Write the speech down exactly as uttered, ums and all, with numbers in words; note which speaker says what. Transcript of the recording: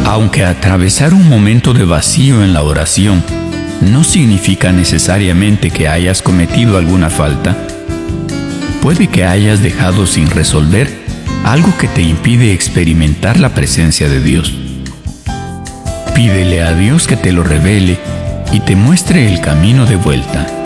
Speaker 1: Aunque atravesar un momento de vacío en la oración no significa necesariamente que hayas cometido alguna falta, puede que hayas dejado sin resolver algo que te impide experimentar la presencia de Dios. Pídele a Dios que te lo revele y te muestre el camino de vuelta.